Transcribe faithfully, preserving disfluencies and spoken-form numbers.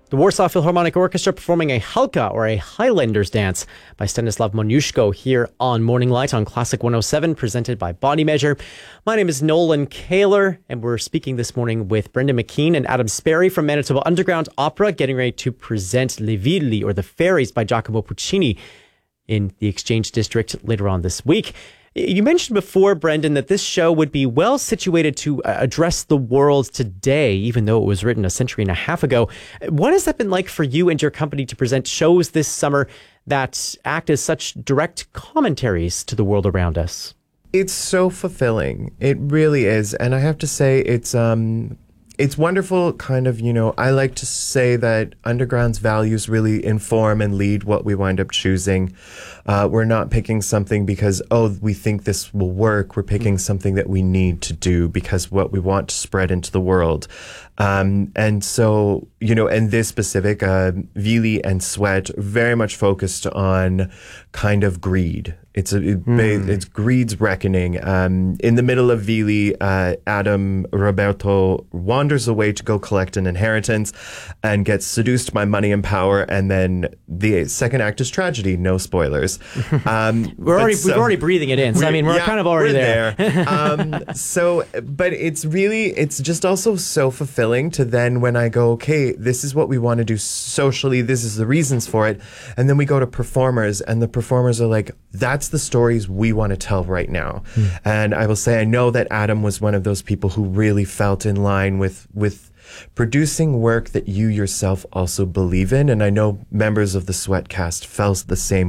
The Warsaw Philharmonic Orchestra performing a Halka, or a Highlanders dance, by Stanislav Moniuszko here on Morning Light on Classic one oh seven, presented by Body Measure. My name is Nolan Kaler, and we're speaking this morning with Brendan McKean and Adam Sperry from Manitoba Underground Opera, getting ready to present Le Villi, or The Fairies, by Giacomo Puccini in the Exchange District later on this week. You mentioned before, Brendan, that this show would be well situated to address the world today, even though it was written a century and a half ago. What has that been like for you and your company to present shows this summer that act as such direct commentaries to the world around us? It's so fulfilling. It really is. And I have to say, it's um, it's wonderful, kind of, you know, I like to say that Underground's values really inform and lead what we wind up choosing. Uh, we're not picking something because, oh, we think this will work. We're picking something that we need to do because what we want to spread into the world. Um, and so, you know, and this specific, uh, Villi and Sweat, very much focused on kind of greed. It's a, it, mm. it's greed's reckoning. Um, in the middle of Villi, uh, Adam Roberto wanders away to go collect an inheritance and gets seduced by money and power. And then the second act is tragedy. No spoilers. Um, we're already so, we're already breathing it in. So I mean, we're yeah, kind of already there. there. um, so, but it's really, it's just also so fulfilling to then when I go, okay, this is what we want to do socially. This is the reasons for it. And then we go to performers, and the performers are like, that's the stories we want to tell right now. Mm. And I will say, I know that Adam was one of those people who really felt in line with, with producing work that you yourself also believe in. And I know members of the Sweat cast felt the same